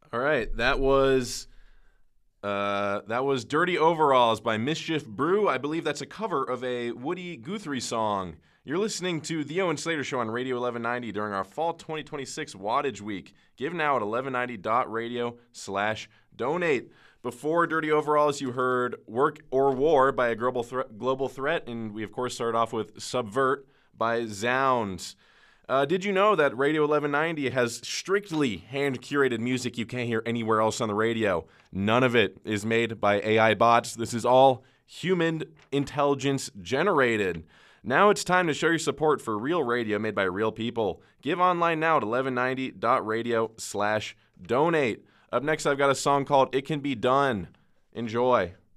All right, that was "Dirty Overalls" by Mischief Brew. I believe that's a cover of a Woody Guthrie song. You're listening to The Owen Slater Show on Radio 1190 during our Fall 2026 Wattage Week. Give now at 1190.radio/donate. Before Dirty Overalls, you heard Work or War by a Global Threat, and we, of course, started off with Subvert by Zounds. Did you know that Radio 1190 has strictly hand-curated music you can't hear anywhere else on the radio? None of it is made by AI bots. This is all human intelligence generated. Now it's time to show your support for real radio made by real people. Give online now at 1190.radio/donate. Up next, I've got a song called It Can Be Done. Enjoy.